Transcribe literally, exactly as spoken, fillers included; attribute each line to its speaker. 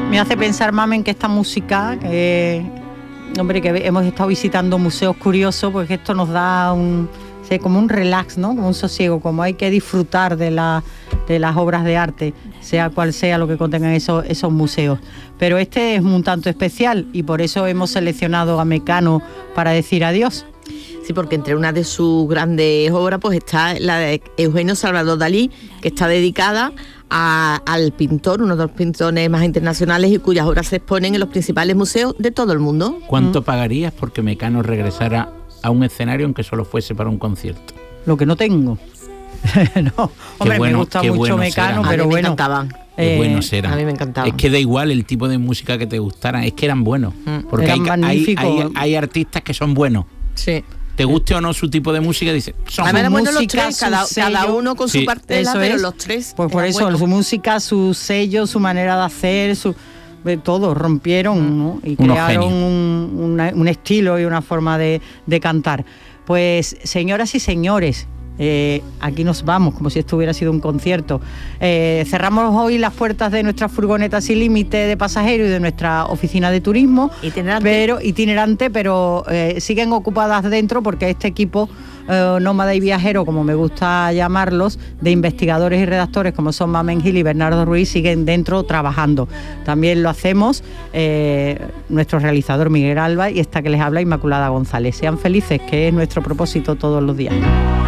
Speaker 1: me hace pensar, Mamen, que esta música, que, hombre, que hemos estado visitando museos curiosos, pues esto nos da un, como un relax, ¿no? Como un sosiego, como hay que disfrutar de, la, de las obras de arte, sea cual sea lo que contengan esos, esos museos. Pero este es un tanto especial y por eso hemos seleccionado a Mecano para decir adiós.
Speaker 2: Sí, porque entre una de sus grandes obras pues está la de Eugenio Salvador Dalí, que está dedicada a, al pintor, uno de los pintores más internacionales y cuyas obras se exponen en los principales museos de todo el mundo.
Speaker 3: ¿Cuánto mm. pagarías porque Mecano regresara a un escenario aunque solo fuese para un concierto?
Speaker 1: Lo que no tengo. No, hombre, bueno, me gusta mucho bueno Mecano, pero bueno.
Speaker 2: Me encantaban.
Speaker 3: Qué eh, buenos eran.
Speaker 2: A mí me encantaba.
Speaker 3: Es que da igual el tipo de música que te gustara, es que eran buenos. Mm. Porque
Speaker 1: eran
Speaker 3: hay, hay, hay, hay artistas que son buenos.
Speaker 2: Sí.
Speaker 3: Te guste o no su tipo de música, dice, son
Speaker 2: a ver, bueno, los tres, cada, cada uno con sí. su partela, pero es. Los tres.
Speaker 1: Pues por eso, bueno. Su música, su sello, su manera de hacer, su de todo, rompieron, ¿no? Y
Speaker 3: Unos
Speaker 1: crearon un, una, un estilo y una forma de, de cantar. Pues, señoras y señores, Eh, aquí nos vamos, como si esto hubiera sido un concierto. Eh, cerramos hoy las puertas de nuestra furgoneta sin límite de pasajeros y de nuestra oficina de turismo,
Speaker 2: itinerante,
Speaker 1: pero, itinerante, pero eh, siguen ocupadas dentro porque este equipo eh, nómada y viajero, como me gusta llamarlos, de investigadores y redactores como son Mamen Gil y Bernardo Ruiz, siguen dentro trabajando. También lo hacemos eh, nuestro realizador Miguel Alba y esta que les habla Inmaculada González. Sean felices, que es nuestro propósito todos los días.